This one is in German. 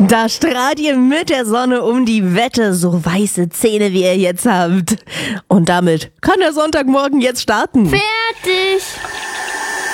Da strahlt ihr mit der Sonne um die Wette, so weiße Zähne wie ihr jetzt habt. Und damit kann der Sonntagmorgen jetzt starten. Fertig!